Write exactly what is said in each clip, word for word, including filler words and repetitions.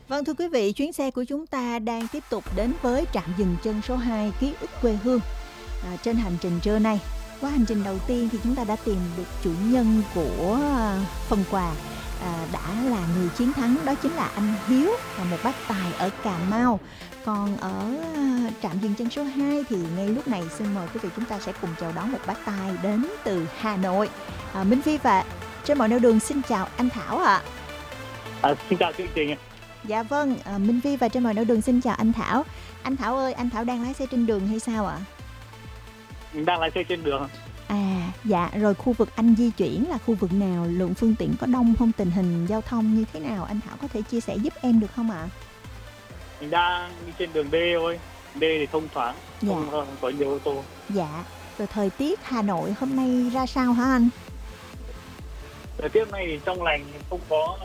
Vâng, thưa quý vị, chuyến xe của chúng ta đang tiếp tục đến với trạm dừng chân số hai, ký ức quê hương. À, trên hành trình trưa nay, qua hành trình đầu tiên thì chúng ta đã tìm được chủ nhân của à, phần quà à, đã là người chiến thắng, đó chính là anh Hiếu, là một bác tài ở Cà Mau. Còn ở à, trạm dừng chân số hai thì ngay lúc này xin mời quý vị chúng ta sẽ cùng chào đón một bác tài đến từ Hà Nội. À, Minh Phi và trên mọi nẻo đường xin chào anh Thảo ạ. À, xin chào chương trình. Dạ vâng, à, Minh Vi và trên mọi nẻo đường xin chào anh Thảo. Anh Thảo ơi, anh Thảo đang lái xe trên đường hay sao ạ? Mình đang lái xe trên đường. À, dạ, rồi khu vực anh di chuyển là khu vực nào? Lượng phương tiện có đông không? Tình hình giao thông như thế nào? Anh Thảo có thể chia sẻ giúp em được không ạ? Mình đang đi trên đường D thôi. D thì thông thoáng, Dạ. không có nhiều ô tô. Dạ, rồi thời tiết Hà Nội hôm nay ra sao hả anh? Thời tiết này thì trong lành, không có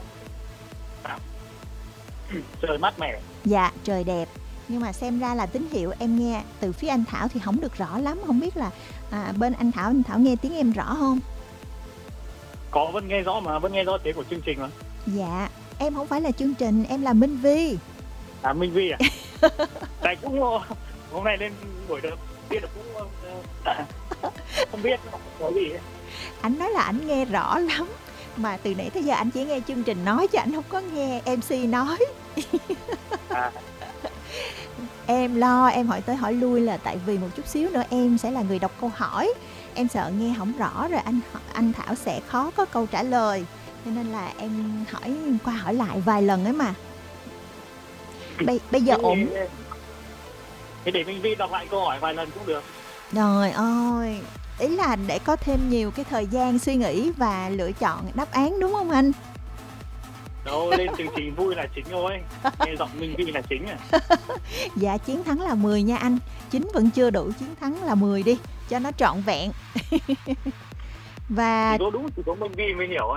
trời mát mẻ. Dạ, trời đẹp. Nhưng mà xem ra là tín hiệu em nghe từ phía anh Thảo thì không được rõ lắm. Không biết là à, bên anh Thảo, anh Thảo nghe tiếng em rõ không? Có, vẫn nghe rõ mà, vẫn nghe rõ tiếng của chương trình mà. Dạ, em không phải là chương trình, em là Minh Vi. À, Minh Vi à? Tại cũng hôm nay lên buổi đầu tiên là cũng uh, không biết có gì ấy. Anh nói là anh nghe rõ lắm, mà từ nãy tới giờ anh chỉ nghe chương trình nói chứ anh không có nghe em xê nói. À. Em lo, em hỏi tới hỏi lui là tại vì một chút xíu nữa em sẽ là người đọc câu hỏi. Em sợ nghe không rõ rồi anh anh Thảo sẽ khó có câu trả lời, cho nên là em hỏi qua hỏi lại vài lần ấy mà. Bây, bây giờ ổn. Thế để Minh Vi đọc lại câu hỏi vài lần cũng được. Trời ơi, ý là để có thêm nhiều cái thời gian suy nghĩ và lựa chọn đáp án đúng không anh? Đâu, lên chương trình vui là chính thôi. Nghe giọng Minh Vi là chính à. Dạ, chiến thắng là mười nha anh. chín vẫn chưa đủ, chiến thắng là mười đi, cho nó trọn vẹn. Và chỉ có đúng, chỉ có Minh Vi mới hiểu thôi.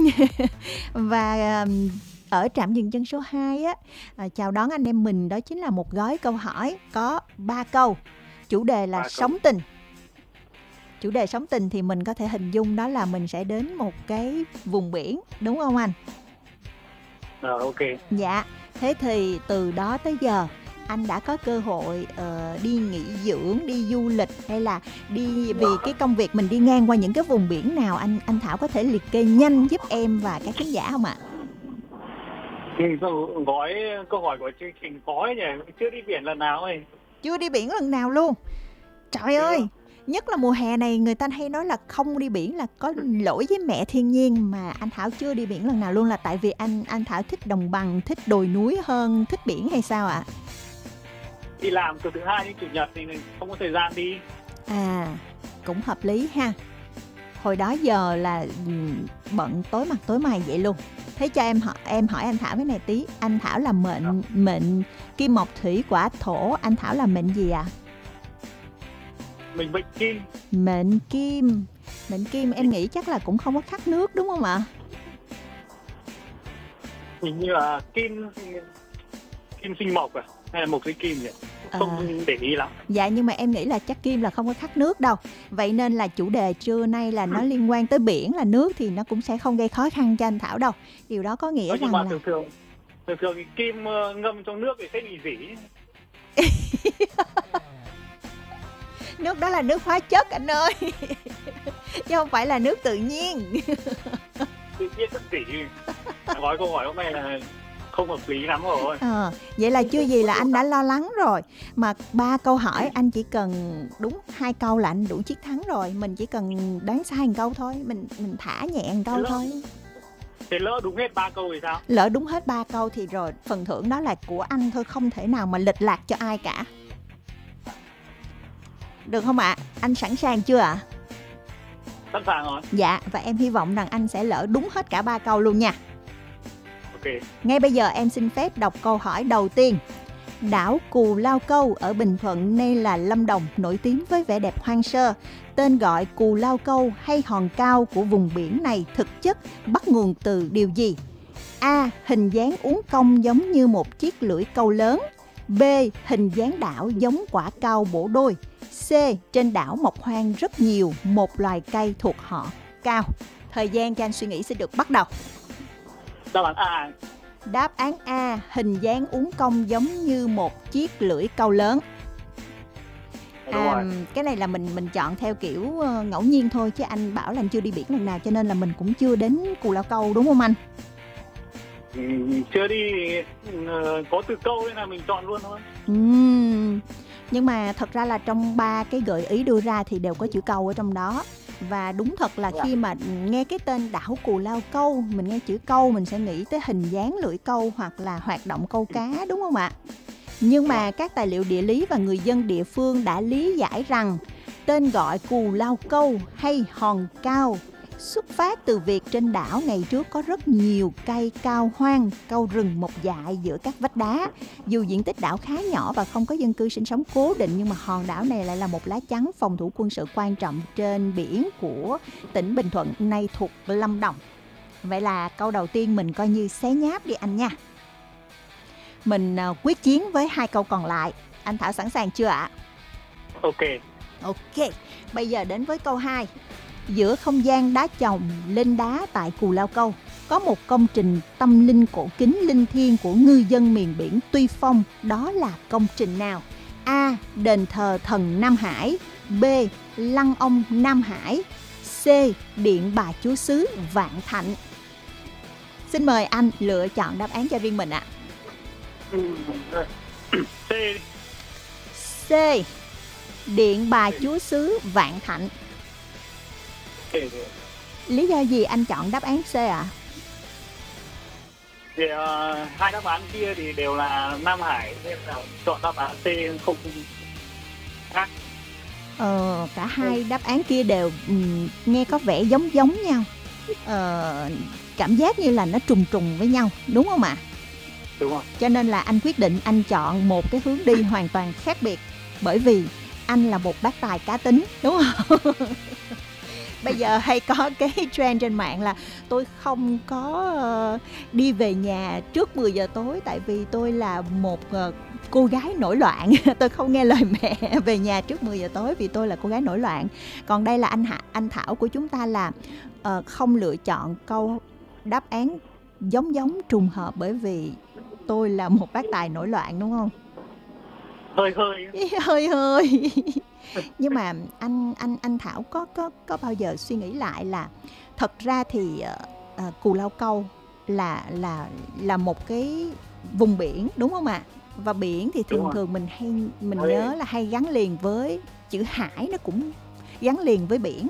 Và ở trạm dừng chân số hai á, chào đón anh em mình, đó chính là một gói câu hỏi có ba câu. Chủ đề là sống tình. Chủ đề sống tình thì mình có thể hình dung đó là mình sẽ đến một cái vùng biển, đúng không anh? Ờ, ok. Dạ, thế thì từ đó tới giờ anh đã có cơ hội uh, đi nghỉ dưỡng, đi du lịch hay là đi vì cái công việc mình đi ngang qua những cái vùng biển nào, anh anh Thảo có thể liệt kê nhanh giúp em và các khán giả không ạ? Ừ, gói câu hỏi của chương trình có ấy nhỉ, chưa đi biển lần nào ấy. Chưa đi biển lần nào luôn. Trời ơi, nhất là mùa hè này người ta hay nói là không đi biển là có lỗi với mẹ thiên nhiên, mà anh Thảo chưa đi biển lần nào luôn, là tại vì anh anh Thảo thích đồng bằng, thích đồi núi hơn thích biển hay sao ạ? Đi làm từ thứ hai đến chủ nhật thì không có thời gian đi. À, cũng hợp lý ha. Hồi đó giờ là bận tối mặt tối mày vậy luôn. Thế cho em hỏi em hỏi anh Thảo cái này tí, anh Thảo là mệnh mệnh kim mộc thủy hỏa thổ, anh Thảo là mệnh gì ạ? À? Mình mệnh kim. Mệnh kim. Mệnh kim em nghĩ chắc là cũng không có khắc nước đúng không ạ? Hình như là kim kim sinh mộc à, hay là mộc sinh kim nhỉ? Không à, để ý lắm. Dạ, nhưng mà em nghĩ là chắc kim là không có khắc nước đâu. Vậy nên là chủ đề trưa nay là nó liên quan tới biển là nước, thì nó cũng sẽ không gây khó khăn cho anh Thảo đâu. Điều đó có nghĩa Ờ, rằng mà là thường thường thường thường thì kim ngâm trong nước thì sẽ bị rỉ. Nước đó là nước hóa chất anh ơi. Chứ không phải là nước tự nhiên. Tự nhiên rất rỉ. Gói câu hỏi hôm nay là không hợp lý lắm rồi. À, vậy là chưa gì là anh đã lo lắng rồi. Mà ba câu hỏi anh chỉ cần đúng hai câu là anh đủ chiến thắng rồi. Mình chỉ cần đoán sai một câu thôi, mình mình thả nhẹ một câu lỡ, thôi. Thế lỡ đúng hết ba câu thì sao? Lỡ đúng hết ba câu thì rồi phần thưởng đó là của anh thôi, không thể nào mà lệch lạc cho ai cả. Được không ạ? À? Anh sẵn sàng chưa ạ? À? Sẵn sàng rồi. Dạ, và em hy vọng rằng anh sẽ lỡ đúng hết cả ba câu luôn nha. Ok. Ngay bây giờ em xin phép đọc câu hỏi đầu tiên. Đảo Cù Lao Câu ở Bình Thuận, nay là Lâm Đồng, nổi tiếng với vẻ đẹp hoang sơ. Tên gọi Cù Lao Câu hay hòn cao của vùng biển này thực chất bắt nguồn từ điều gì? A. Hình dáng uốn cong giống như một chiếc lưỡi câu lớn. B. Hình dáng đảo giống quả cao bổ đôi. C. Trên đảo mọc hoang rất nhiều một loài cây thuộc họ cao. Thời gian cho anh suy nghĩ sẽ được bắt đầu. Đáp án A. Đáp án A, hình dáng uốn cong giống như một chiếc lưỡi câu lớn. Đúng À, rồi. cái này là mình mình chọn theo kiểu ờ, ngẫu nhiên thôi, chứ anh bảo là anh chưa đi biển lần nào cho nên là mình cũng chưa đến Cù Lao Câu, đúng không anh? Ừ, chưa đi ờ, có từ câu nên là mình chọn luôn thôi. Ừm, Nhưng mà thật ra là trong ba cái gợi ý đưa ra thì đều có chữ câu ở trong đó. Và đúng thật là khi mà nghe cái tên đảo Cù Lao Câu, mình nghe chữ câu mình sẽ nghĩ tới hình dáng lưỡi câu hoặc là hoạt động câu cá, đúng không ạ? Nhưng mà các tài liệu địa lý và người dân địa phương đã lý giải rằng tên gọi Cù Lao Câu hay Hòn Cao xuất phát từ việc trên đảo ngày trước có rất nhiều cây cao hoang, câu rừng mọc dại giữa các vách đá. Dù diện tích đảo khá nhỏ và không có dân cư sinh sống cố định, nhưng mà hòn đảo này lại là một lá chắn phòng thủ quân sự quan trọng trên biển của tỉnh Bình Thuận, nay thuộc Lâm Đồng. Vậy là câu đầu tiên mình coi như xé nháp đi anh nha. Mình uh, quyết chiến với hai câu còn lại. Anh Thảo sẵn sàng chưa ạ? Ok. Ok, bây giờ đến với câu hai. Giữa không gian đá chồng lên đá tại Cù Lao Câu có một công trình tâm linh cổ kính linh thiêng của ngư dân miền biển Tuy Phong. Đó là công trình nào? A. Đền thờ thần Nam Hải. B. Lăng ông Nam Hải. C. Điện Bà Chúa Xứ Vạn Thạnh. Xin mời anh lựa chọn đáp án cho riêng mình ạ. C. C. Điện Bà Chúa Xứ Vạn Thạnh. Lý do gì anh chọn đáp án C ạ? Thì uh, hai đáp án kia thì đều là Nam Hải nên là chọn đáp án C không khác. Ờ, cả hai đáp án kia đều um, nghe có vẻ giống giống nhau. Ờ, cảm giác như là nó trùng trùng với nhau, đúng không ạ? Đúng rồi. Cho nên là anh quyết định anh chọn một cái hướng đi hoàn toàn khác biệt. Bởi vì anh là một bác tài cá tính, đúng không? Bây giờ hay có cái trend trên mạng là tôi không có uh, đi về nhà trước mười giờ tối, tại vì tôi là một uh, cô gái nổi loạn. Tôi không nghe lời mẹ về nhà trước mười giờ tối vì tôi là cô gái nổi loạn. Còn đây là anh Hạ, anh Thảo của chúng ta là uh, không lựa chọn câu đáp án giống giống trùng hợp, bởi vì tôi là một bác tài nổi loạn, đúng không? Hơi hơi. hơi hơi. Nhưng mà anh anh anh Thảo có có có bao giờ suy nghĩ lại là thật ra thì uh, Cù Lao Câu là là là một cái vùng biển, đúng không ạ? Và biển thì thường thường mình hay mình Ôi. nhớ là hay gắn liền với chữ hải, nó cũng gắn liền với biển.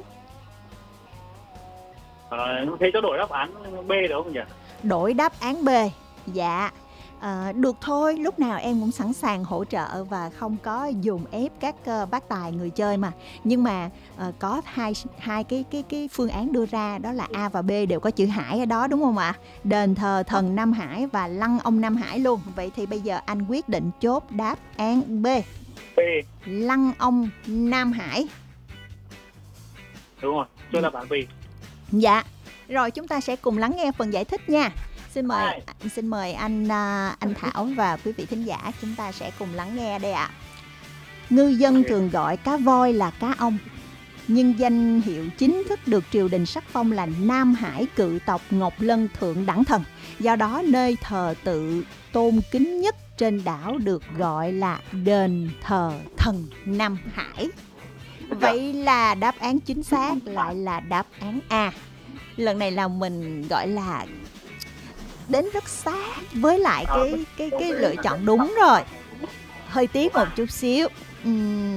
Ờ, thế cho đổi đáp án B được không nhỉ? Đổi đáp án B. Dạ. À, được thôi, lúc nào em cũng sẵn sàng hỗ trợ và không có dồn ép các uh, bác tài người chơi mà. Nhưng mà uh, có hai hai cái cái cái phương án đưa ra, đó là A và B đều có chữ Hải ở đó, đúng không ạ? Đền thờ thần Nam Hải và lăng ông Nam Hải luôn. Vậy thì bây giờ anh quyết định chốt đáp án B. B. Lăng ông Nam Hải. Đúng rồi, chốt đáp án B. Dạ. Rồi chúng ta sẽ cùng lắng nghe phần giải thích nha. Xin mời xin mời anh anh Thảo và quý vị thính giả, chúng ta sẽ cùng lắng nghe đây ạ. À. Ngư dân thường gọi cá voi là cá ông, nhưng danh hiệu chính thức được triều đình sắc phong là Nam Hải cự tộc Ngọc Lân Thượng Đẳng Thần. Do đó nơi thờ tự tôn kính nhất trên đảo được gọi là đền thờ thần Nam Hải. Vậy là đáp án chính xác lại là đáp án A. Lần này là mình gọi là đến rất sát với lại cái cái cái lựa chọn đúng rồi. Hơi tiếc một chút xíu. Uhm.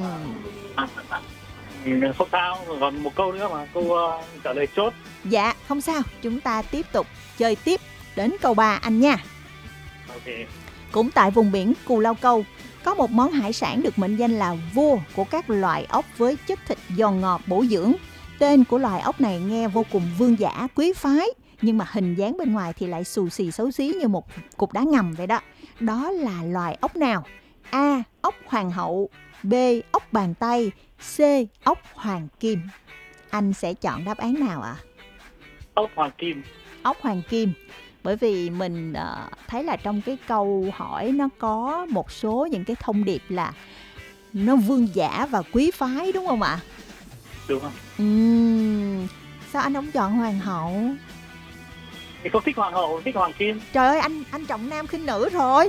Không sao, còn một câu nữa mà, câu uh, trả lời chốt. Dạ, không sao, chúng ta tiếp tục chơi tiếp đến câu ba anh nha. Ok. Cũng tại vùng biển Cù Lao Câu có một món hải sản được mệnh danh là vua của các loài ốc với chất thịt giòn ngọt bổ dưỡng. Tên của loài ốc này nghe vô cùng vương giả, quý phái, nhưng mà hình dáng bên ngoài thì lại xù xì xấu xí như một cục đá ngầm vậy đó. Đó là loài ốc nào? A. Ốc hoàng hậu. B. Ốc bàn tay. C. Ốc hoàng kim. Anh sẽ chọn đáp án nào ạ? À? Ốc hoàng kim. Ốc hoàng kim. Bởi vì mình uh, thấy là trong cái câu hỏi nó có một số những cái thông điệp là nó vương giả và quý phái, đúng không ạ? Đúng không? Uhm, sao anh không chọn hoàng hậu? Thì không thích hoàng hậu, thích hoàng kim. Trời ơi, anh anh trọng nam khinh nữ rồi.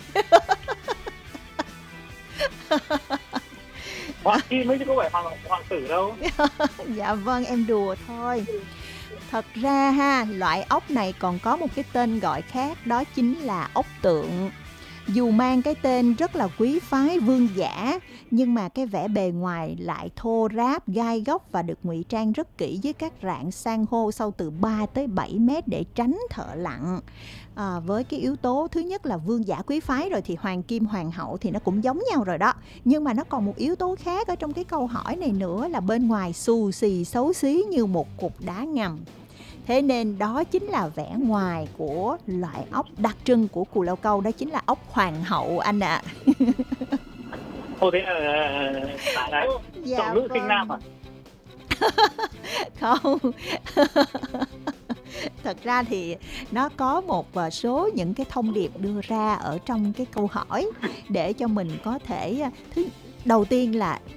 Hoàng kim mới chứ có phải hoàng hoàng tử đâu. Dạ vâng, em đùa thôi. Thật ra ha, loại ốc này còn có một cái tên gọi khác, đó chính là ốc tượng. Dù mang cái tên rất là quý phái vương giả, nhưng mà cái vẻ bề ngoài lại thô ráp, gai góc và được ngụy trang rất kỹ với các rạn san hô sâu từ ba tới bảy mét để tránh thợ lặn. À, với cái yếu tố thứ nhất là vương giả quý phái rồi thì hoàng kim hoàng hậu thì nó cũng giống nhau rồi đó. Nhưng mà nó còn một yếu tố khác ở trong cái câu hỏi này nữa là bên ngoài xù xì xấu xí như một cục đá ngầm. Thế nên đó chính là vẻ ngoài của loại ốc đặc trưng của Cù Lao Câu, đó chính là ốc hoàng hậu anh ạ. À. Ồ thế là tại này Dạ giọng nữ khinh vâng. nam à? Không. Thật ra thì nó có một số những cái thông điệp đưa ra ở trong cái câu hỏi để cho mình có thể, thứ đầu tiên là